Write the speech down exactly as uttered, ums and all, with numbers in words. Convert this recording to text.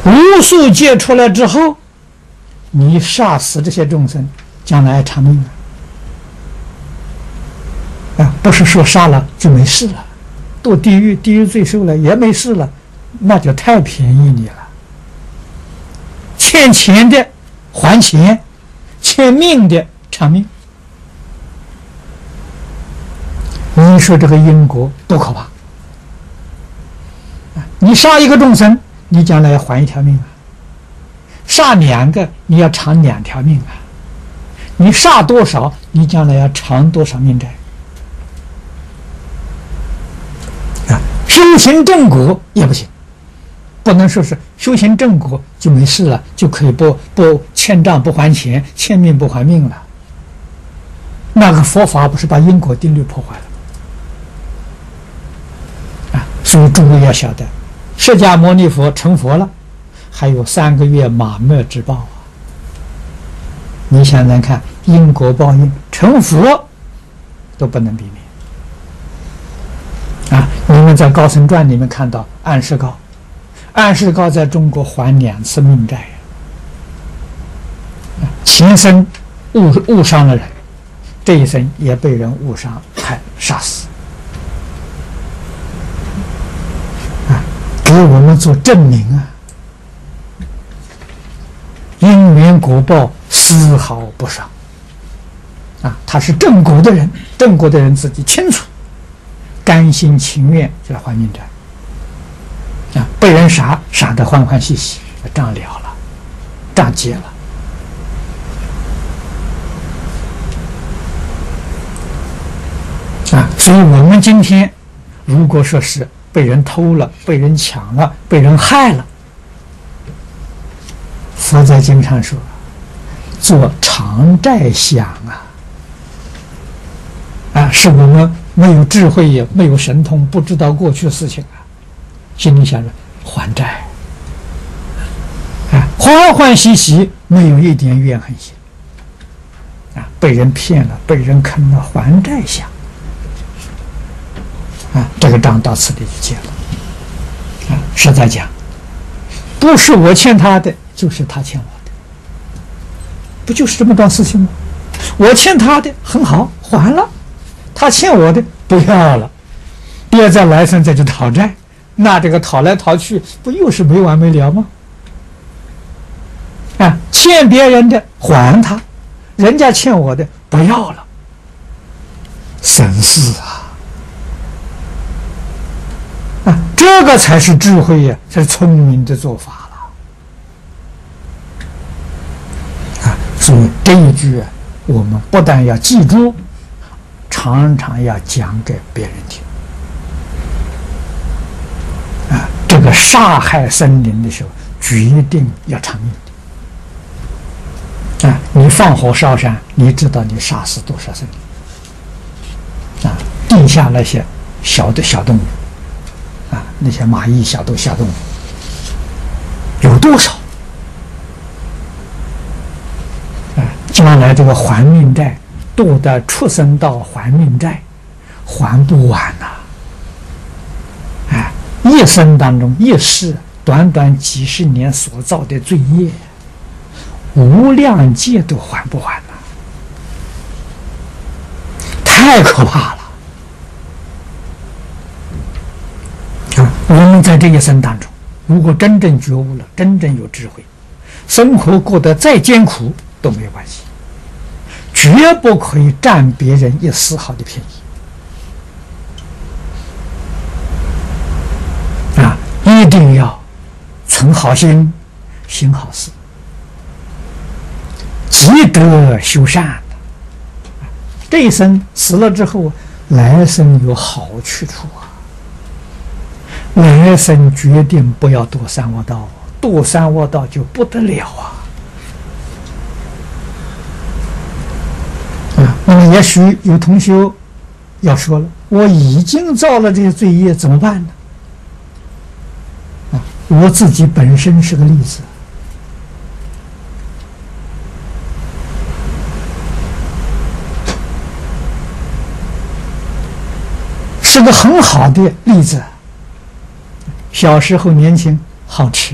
无数劫出来之后，你杀死这些众生，将来偿命啊！啊，不是说杀了就没事了，堕地狱，地狱罪受了也没事了，那就太便宜你了。欠钱的还钱，欠命的偿命。你说这个因果多可怕！你杀一个众生，你将来要还一条命啊；杀两个，你要偿两条命啊；你杀多少，你将来要偿多少命债啊！修行正果也不行，不能说是修行正果就没事了，就可以不不欠账不还钱，欠命不还命了。那个佛法不是把因果定律破坏了？所以诸位要晓得，释迦牟尼佛成佛了，还有三个月马灭之报啊！你想想看，因果报应，成佛都不能避免啊！你们在《高僧传》里面看到安世高，安世高在中国还两次命债啊！前生误误伤了人，这一生也被人误伤，害杀死。给我们做证明啊！因缘果报丝毫不伤啊！他是正果的人，正果的人自己清楚，甘心情愿就来还命债啊！被人杀，杀得欢欢喜喜，账了了，账结了啊！所以我们今天如果说是被人偷了，被人抢了，被人害了，佛在经上说，做偿债想啊，啊，是我们没有智慧也没有神通，不知道过去的事情啊，心里想着还债，啊，欢欢喜喜，没有一点怨恨心，啊，被人骗了，被人坑了，还债想。啊，这个账到此地就结了。啊，实在讲，不是我欠他的，就是他欠我的，不就是这么桩事情吗？我欠他的很好，还了；他欠我的不要了，别再来生再去讨债，那这个讨来讨去，不又是没完没了吗？啊，欠别人的还他，人家欠我的不要了，省事啊！啊，这个才是智慧呀，才是聪明的做法了。啊，所以这一句啊，我们不但要记住，常常要讲给别人听。啊，这个杀害生灵的时候，决定要偿命的。啊，你放火烧山，你知道你杀死多少生灵？啊，地下那些小的小动物。啊，那些蚂蚁、小动小动物有多少？啊，将来这个还命债，堕到畜生道还命债，还不完呐！啊，一生当中一世，短短几十年所造的罪业，无量劫都还不完呐！太可怕了！我们在这一生当中，如果真正觉悟了，真正有智慧，生活过得再艰苦都没有关系，绝不可以占别人一丝毫的便宜啊！一定要存好心，行好事，积德修善。这一生死了之后，来生有好去处啊！来生决定不要堕三恶道，堕三恶道就不得了啊！啊，那么也许有同学要说了，我已经造了这些罪业，怎么办呢？啊，我自己本身是个例子，是个很好的例子。小时候年轻好吃，